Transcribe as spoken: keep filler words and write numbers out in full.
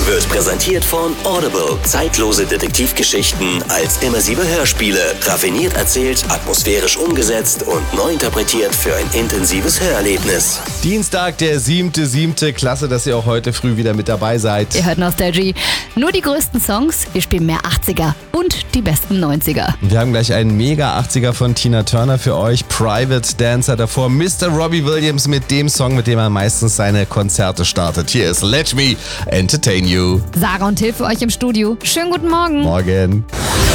wird präsentiert von Audible. Zeitlose Detektivgeschichten als immersive Hörspiele. Raffiniert erzählt, atmosphärisch umgesetzt und neu interpretiert für ein intensives Hörerlebnis. Dienstag, der siebte, siebte. Klasse, dass ihr auch heute früh wieder mit dabei seid. Ihr hört Nostalgie. Nur die größten Songs, wir spielen mehr achtziger und die besten neunziger. Wir haben gleich einen mega achtziger von Tina Turner für euch. Private Dancer davor. Mister Robbie Williams mit dem Song, mit dem er meistens seine Konzerte startet. Hier ist Let Me Entertain You. Sarah und Till für euch im Studio. Schönen guten Morgen. Morgen.